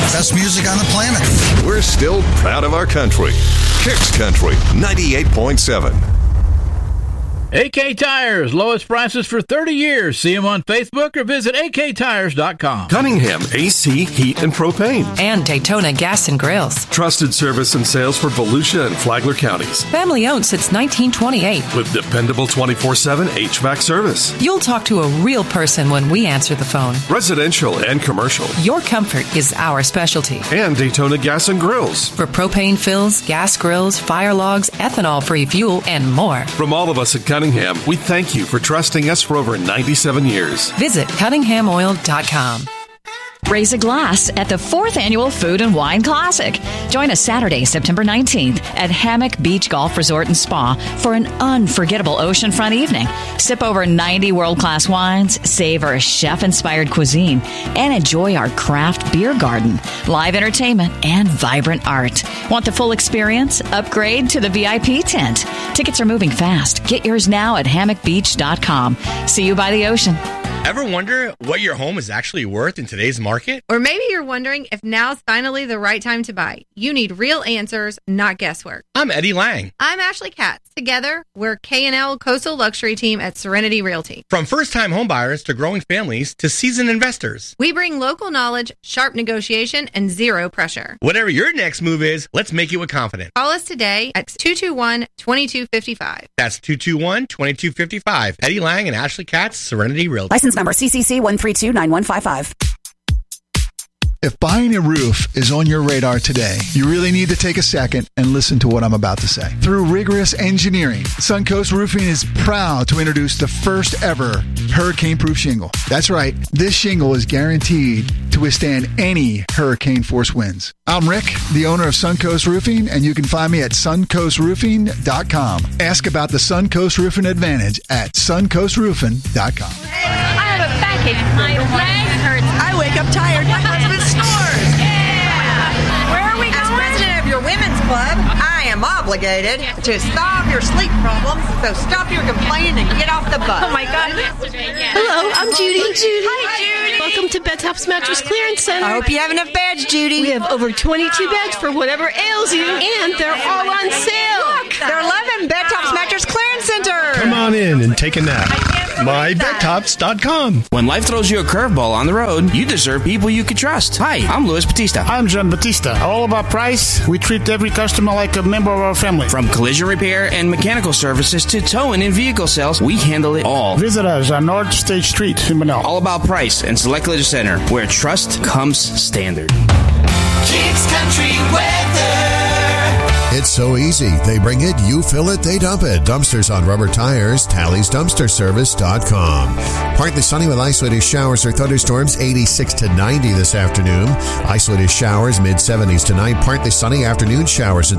Best music on the planet. We're still proud of our country. Kicks Country 98.7. AK Tires, lowest prices for 30 years. See them on Facebook or visit aktires.com. Cunningham AC, Heat, and Propane. And Daytona Gas and Grills. Trusted service and sales for Volusia and Flagler counties. Family owned since 1928. With dependable 24/7 HVAC service. You'll talk to a real person when we answer the phone. Residential and commercial. Your comfort is our specialty. And Daytona Gas and Grills. For propane fills, gas grills, fire logs, ethanol-free fuel, and more. From all of us at Cunningham, we thank you for trusting us for over 97 years. Visit CunninghamOil.com. Raise a glass at the 4th Annual Food and Wine Classic. Join us Saturday, September 19th at Hammock Beach Golf Resort and Spa for an unforgettable oceanfront evening. Sip over 90 world-class wines, savor chef-inspired cuisine, and enjoy our craft beer garden, live entertainment, and vibrant art. Want the full experience? Upgrade to the VIP tent. Tickets are moving fast. Get yours now at hammockbeach.com. See you by the ocean. Ever wonder what your home is actually worth in today's market? Or maybe you're wondering if now's finally the right time to buy. You need real answers, not guesswork. I'm Eddie Lang. I'm Ashley Katz. Together, we're K&L Coastal Luxury Team at Serenity Realty. From first-time homebuyers to growing families to seasoned investors. We bring local knowledge, sharp negotiation, and zero pressure. Whatever your next move is, let's make it with confidence. Call us today at 221-2255. That's 221-2255. Eddie Lang and Ashley Katz, Serenity Realty. License number CCC 1329155. If buying a roof is on your radar today, you really need to take a second and listen to what I'm about to say. Through rigorous engineering, Suncoast Roofing is proud to introduce the first ever hurricane-proof shingle. That's right, this shingle is guaranteed to withstand any hurricane-force winds. I'm Rick, the owner of Suncoast Roofing, and you can find me at suncoastroofing.com. Ask about the Suncoast Roofing Advantage at suncoastroofing.com. Hey, I have a backache. My leg hurts. I wake up tired. My husband snores. Yeah. Where are we going? As president of your women's club, I am obligated to solve your sleep problems. So stop your complaining and get off the bus. Oh, my God. Hello, I'm Judy. Hi, Judy. Welcome to Bed Tops Mattress Clearance Center. I hope you have enough beds, Judy. We have over 22 beds for whatever ails you, and they're all on sale. Look, they're 11 Bed Tops Mattress Clearance Center. Come on in and take a nap. MyBedTops.com. When life throws you a curveball on the road, you deserve people you can trust. Hi, I'm Luis Batista. I'm John Batista. All about price. We treat every customer like a member of our family. From collision repair and mechanical services to towing and vehicle sales, we handle it all. Visit us on North State Street in Manila. All about price and Select Collision Center, where trust comes standard. Kicks Country Weather. It's so easy. They bring it, you fill it, they dump it. Dumpsters on rubber tires, TallysDumpsterService.com. Partly sunny with isolated showers or thunderstorms, 86 to 90 this afternoon. Isolated showers, mid-70s tonight. Partly sunny afternoon showers.